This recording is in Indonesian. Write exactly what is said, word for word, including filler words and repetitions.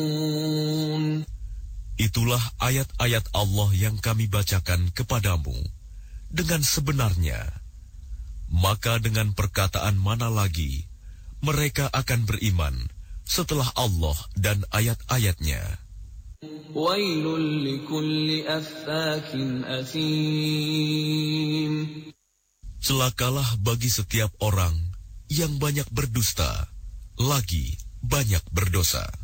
Itulah ayat-ayat Allah yang kami bacakan kepadamu dengan sebenarnya. Maka dengan perkataan mana lagi mereka akan beriman setelah Allah dan ayat-ayatnya? Wailul likulli affakin athim. Celakalah bagi setiap orang yang banyak berdusta, lagi banyak berdosa.